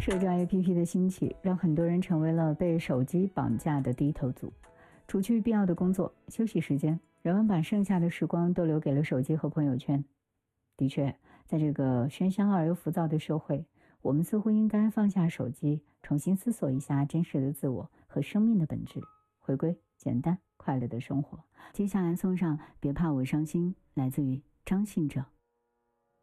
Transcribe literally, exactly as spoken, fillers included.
社交 A P P 的兴起，让很多人成为了被手机绑架的低头族。除去必要的工作、休息时间，人们把剩下的时光都留给了手机和朋友圈。的确，在这个喧嚣而又浮躁的社会，我们似乎应该放下手机，重新思索一下真实的自我和生命的本质，回归简单快乐的生活。接下来送上《别怕我伤心》，来自于张信哲。